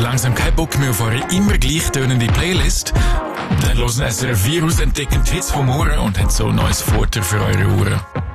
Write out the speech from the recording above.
langsam keinen Bock mehr auf eure immer gleich tönende Playlist? Dann hören SRF 4 aus, entdecken die Hits vom Ohren und haben so ein neues Futter für eure Ohren.